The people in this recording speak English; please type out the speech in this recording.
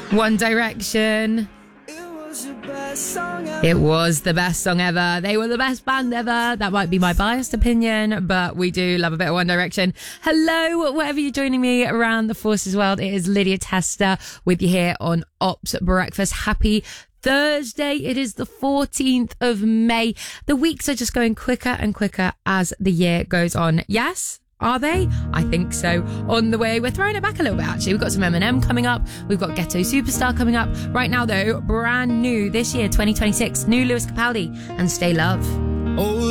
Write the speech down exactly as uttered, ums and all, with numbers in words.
One Direction. It was the best song ever. They were the best band ever. That might be my biased opinion, but we do love a bit of One Direction. Hello, wherever you're joining me around the Forces world. It is Lydia Tester with you here on Ops Breakfast. Happy Thursday. It is the fourteenth of May. The weeks are just going quicker and quicker as the year goes on. Yes? Are they? I think so. On the way, we're throwing it back a little bit, actually. We've got some Eminem coming up. We've got Ghetto Superstar coming up. Right now, though, brand new this year, twenty twenty-six, new Lewis Capaldi and Stay Love. Oh.